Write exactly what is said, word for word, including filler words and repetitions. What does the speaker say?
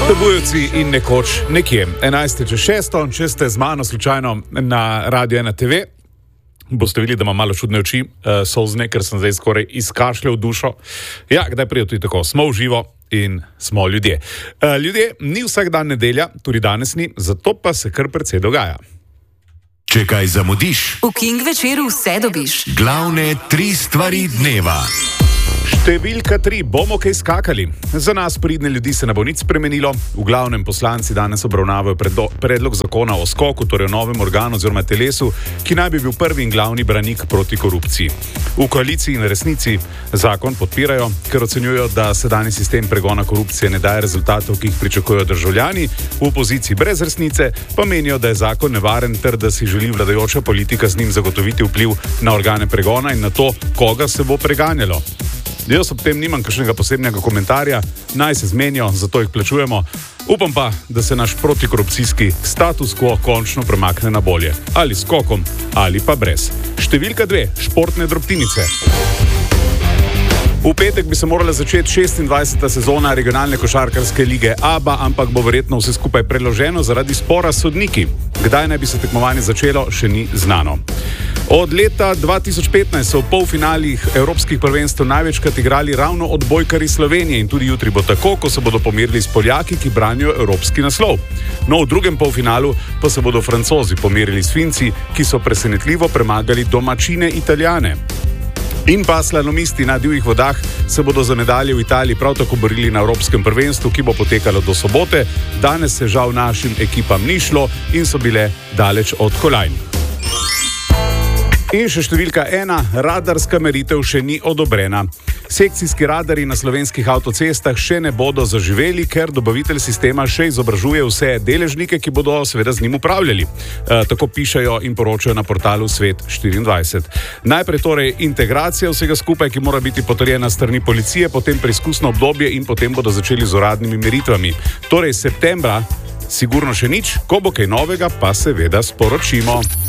Tobujevci in nekoč nekje. enajst čez šesto, če ste z mano slučajno na Radio ena te ve, boste videli, da imam malo čudne oči, uh, solzne, ker sem zdaj skoraj izkašljal dušo. Ja, kdaj prije tudi tako, smo v živo in smo ljudje. Uh, ljudje, ni vsak dan nedelja, tudi danes ni, zato pa se kar precej dogaja. Če kaj zamudiš, v King večeru vse dobiš. Glavne tri stvari dneva. Številka tri, bomo kaj skakali. Za nas pridne ljudi se ne bo nič spremenilo. V glavnem poslanci danes obravnavajo predlog zakona o skoku, torej o novem organu oziroma telesu, ki naj bi bil prvi in glavni branik proti korupciji. V koaliciji in resnici zakon podpirajo, ker ocenjujejo, da sedanji sistem pregona korupcije ne daje rezultatov, ki jih pričakujejo državljani. V opoziciji brez resnice pa menijo, da je zakon nevaren ter da si želi vladajoča politika z njim zagotoviti vpliv na organe pregona in na to, koga se bo preganjalo. Jaz ob tem nimam kakšnega posebnega komentarja, naj se zmenijo, zato jih plačujemo. Upam pa, da se naš protikorupcijski status quo končno premakne na bolje. Ali s skokom, ali pa brez. Številka dve, športne drobtinice. V petek bi se morala začeti šestindvajseta sezona regionalne košarkarske lige A B A, ampak bo verjetno vse skupaj preloženo zaradi spora s sodniki. Kdaj naj bi se tekmovanje začelo, še ni znano. Od leta dva tisoč petnajst so v polfinalih evropskih prvenstev največkrat igrali ravno odbojkarji Slovenije in tudi jutri bo tako, ko se bodo pomerili s Poljaki, ki branijo evropski naslov. No, v drugem polfinalu pa se bodo Francozi pomerili s Finci, ki so presenetljivo premagali domačine Italijane. In pa slalomisti na divjih vodah se bodo za medalje v Italiji prav tako borili na evropskem prvenstvu, ki bo potekalo do sobote. Danes se žal našim ekipam ni šlo in so bile daleč od kolajn. In še številka ena, radarska meritev še ni odobrena. Sekcijski radari na slovenskih avtocestah še ne bodo zaživeli, ker dobavitelj sistema še izobražuje vse deležnike, ki bodo seveda z njim upravljali. E, tako pišejo in poročajo na portalu Svet štiriindvajset. Najprej torej integracija vsega skupaj, ki mora biti potrjena strani policije, potem preizkusno obdobje in potem bodo začeli z uradnimi meritvami. Torej septembra sigurno še nič, ko bo kaj novega, pa seveda sporočimo.